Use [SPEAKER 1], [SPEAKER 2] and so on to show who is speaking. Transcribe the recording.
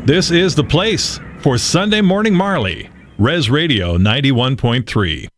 [SPEAKER 1] This is the place for Sunday Morning Marley, Res Radio 91.3.